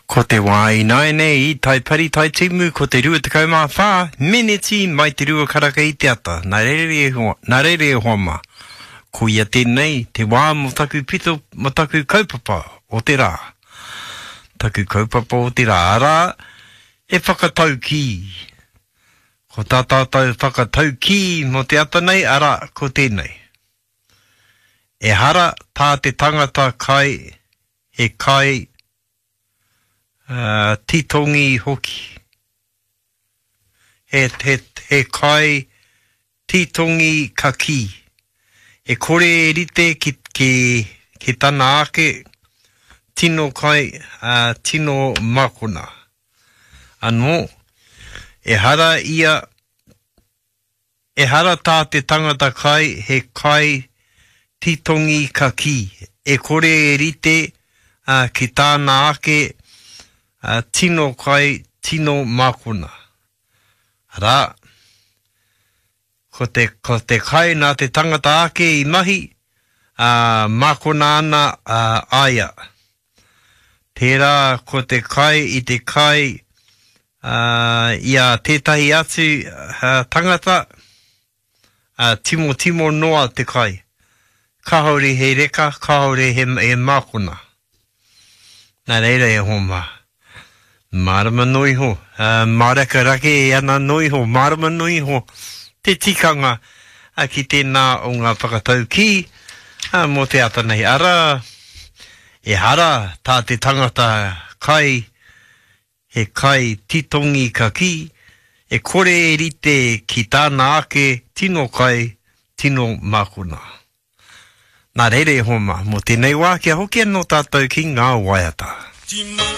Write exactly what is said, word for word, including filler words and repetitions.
Ko te wai nai nei, tai pari tai timu, ko te rua te kaumā whā, meneti mai te rua karaka i te ata, nā rere hoa, nā rere hoa ma. Ko ia tēnei, te wā mo taku pito, mo taku kaupapa o te rā. Taku kaupapa o te rā, rā, e whakatau ki. Ko tā tātou whakatau ki mo te ata nei, ara, ko tēnei. E hara tā te tangata kai, he kai, Uh, titongi hoki. He, he, he kai titongi ka ki. E kore e rite ki, ki, ki tana ake tino kai, uh, tino makona. Anō, e hara ia, e hara tā te tangata kai, he kai titongi ka ki. E kore e rite uh, ki tāna ake Uh, tino kai, tino makona. Rā, ko te, ko te kai nā te tangata ake i mahi, uh, makona ana uh, aia. Tērā, ko te kai i te kai uh, ia tētahi atu uh, tangata, uh, timo timo noa te kai. Kahauri he reka, kahauri he, he makona. Nā reira e homa. Marama nui ho, uh, maraka rake e ana nui ho, marama nui ho, te tikanga uh, ki tēnā o ngā whakatau ki, uh, mo te ata nei ara, e hara tā te tangata kai, he kai titongi ka ki, e kore e rite ki tāna ake, tino kai, tino makuna. Nā reire homa, mo tēnei wā kia hoki anō tātou ki ngā waiata.